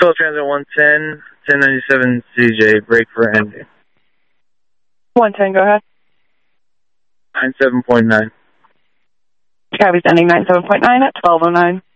Total Transit 110, 1097 CJ, break for ending. 110, go ahead. 97.9. Chicago's ending 97.9 at 12:09.